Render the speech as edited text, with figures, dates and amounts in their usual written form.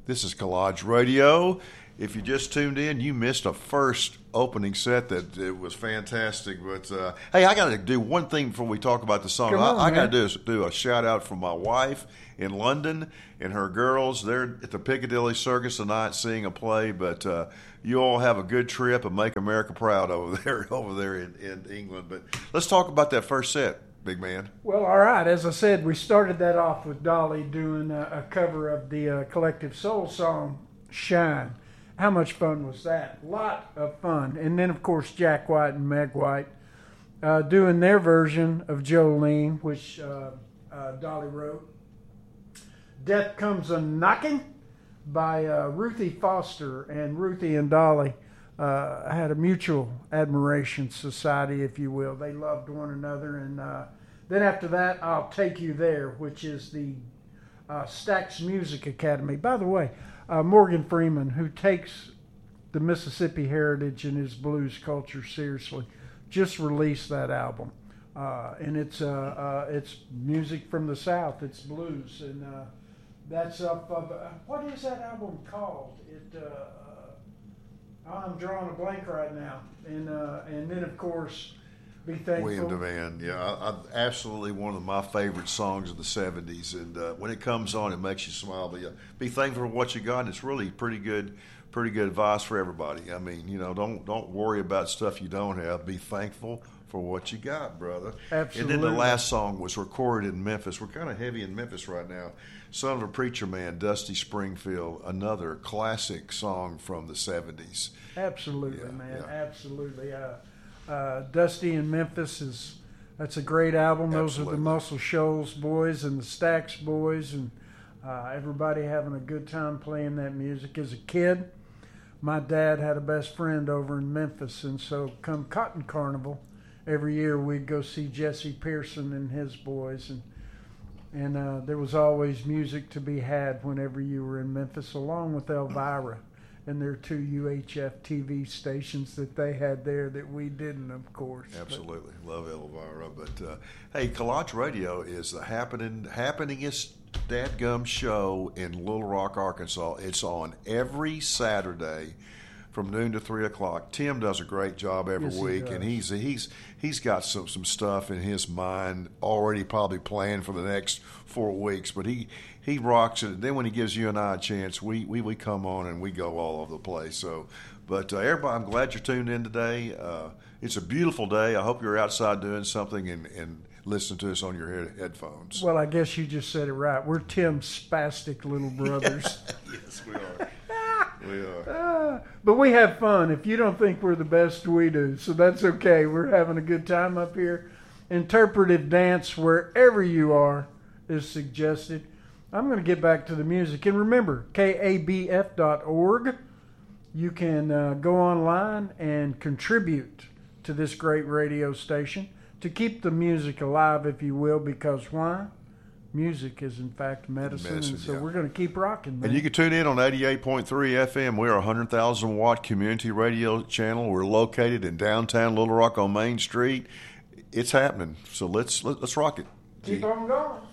This is Collage Radio. If you just tuned in, you missed a first opening set that it was fantastic. But hey, I got to do one thing before we talk about the song. I got to do a shout out from my wife in London and her girls. They're at the Piccadilly Circus tonight seeing a play. But you all have a good trip and make America proud over there in England. But let's talk about that first set, big man. Well, all right. As I said, we started that off with Dolly doing a cover of the Collective Soul song, Shine. How much fun was that? A lot of fun. And then, of course, Jack White and Meg White doing their version of Jolene, which Dolly wrote. Death Comes A-Knocking by Ruthie Foster. And Ruthie and Dolly had a mutual admiration society, if you will. They loved one another. And then after that, I'll Take You There, which is the Stax Music Academy. By the way, Morgan Freeman, who takes the Mississippi heritage and his blues culture seriously, just released that album, and it's music from the South. It's blues, and that's up of what is that album called? I'm drawing a blank right now, and then of course, Be Thankful. William DeVan, yeah, absolutely one of my favorite songs of the 70s. And when it comes on, it makes you smile. But yeah, be thankful for what you got. And it's really pretty good advice for everybody. I mean, don't worry about stuff you don't have. Be thankful for what you got, brother. Absolutely. And then the last song was recorded in Memphis. We're kind of heavy in Memphis right now. Son of a Preacher Man, Dusty Springfield, another classic song from the 70s. Absolutely, man. Yeah. Absolutely. Dusty in Memphis that's a great album. Those Absolutely. Are the Muscle Shoals boys and the Stax boys, and everybody having a good time playing that music. As a kid, my dad had a best friend over in Memphis, and so come Cotton Carnival, every year we'd go see Jesse Pearson and his boys, and there was always music to be had whenever you were in Memphis, along with Elvira. And there are 2 UHF TV stations that they had there that we didn't, of course. Absolutely. Love Elvira. But, hey, Collage Radio is the happeningest dadgum show in Little Rock, Arkansas. It's on every Saturday from noon to 3 o'clock. Tim does a great job every week, and he's got some stuff in his mind already probably planned for the next 4 weeks, but he rocks it. And then when he gives you and I a chance, we come on and we go all over the place. So, but everybody, I'm glad you're tuned in today. It's a beautiful day. I hope you're outside doing something and listening to us on your headphones. Well, I guess you just said it right. We're Tim's spastic little brothers. Yes, we are. We are. But we have fun. If you don't think we're the best, we do. So that's okay. We're having a good time up here. Interpretive dance, wherever you are, is suggested. I'm going to get back to the music. And remember, kabf.org. You can go online and contribute to this great radio station to keep the music alive, if you will, because why? Music is, in fact, medicine, and so we're going to keep rocking, man. And you can tune in on 88.3 FM. We're a 100,000-watt community radio channel. We're located in downtown Little Rock on Main Street. It's happening, so let's rock it. Keep on going.